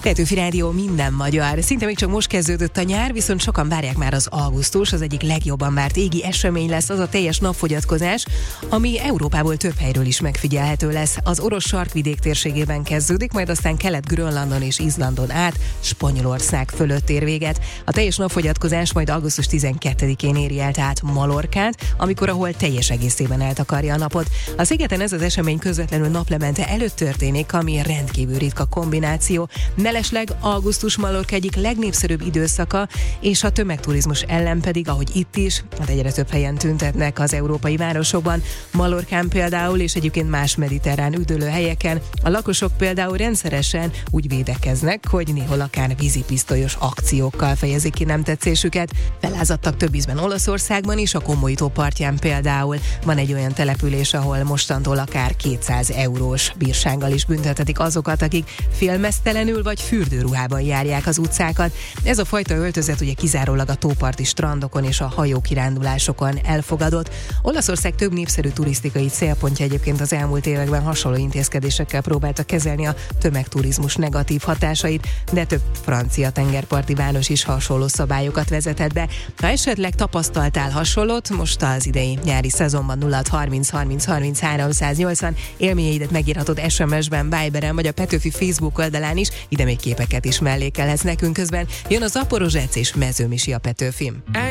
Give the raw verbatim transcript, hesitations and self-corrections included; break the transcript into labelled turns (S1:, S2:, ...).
S1: Petőfi Rádió, minden magyar. Szinte még csak most kezdődött a nyár, viszont sokan várják már az augusztus. Az egyik legjobban várt égi esemény lesz az a teljes napfogyatkozás, ami Európából több helyről is megfigyelhető lesz. Az orosz sarkvidék térségében kezdődik, majd aztán Kelet-Grönlandon és Izlandon át Spanyolország fölött ér véget. A teljes napfogyatkozás majd augusztus tizenkettedikén éri el tehát Mallorcát, amikor ahol teljes egészében eltakarja a napot. A szigeten ez az esemény közvetlenül naplemente előtt történik, ami rendkívül ritka kombináció. Mellesleg augusztus Mallorca egyik legnépszerűbb időszaka, és a tömegturizmus ellen pedig, ahogy itt is, hát egyre több helyen tüntetnek az európai városokban. Mallorcán például, és egyébként más mediterrán üdülőhelyeken a lakosok például rendszeresen úgy védekeznek, hogy néhol akár vízipisztolyos akciókkal fejezik ki nem tetszésüket. Felázadtak több ízben Olaszországban is, a Commoito partján például van egy olyan település, ahol mostantól akár kétszáz eurós bírsággal is büntethetik azokat, akik félmeztelenül vagy fürdőruhában járják az utcákat. Ez a fajta öltözet ugye kizárólag a tóparti strandokon és a hajókirándulásokon elfogadott. Olaszország több népszerű turisztikai célpontja egyébként az elmúlt években hasonló intézkedésekkel próbálta kezelni a tömegturizmus negatív hatásait, de több francia tengerparti város is hasonló szabályokat vezetett be. Ha esetleg tapasztaltál hasonlót, most az idei nyári szezonban nulla harminc harminc harminc háromszáznyolcvan élményeidet megírhatod es em es-ben, Viberen vagy a Petőfi Facebook oldalán is, ide még képeket is mellékelhetsz nekünk. Közben jön az Zaporozsec és Mezőmisi a Petőfim.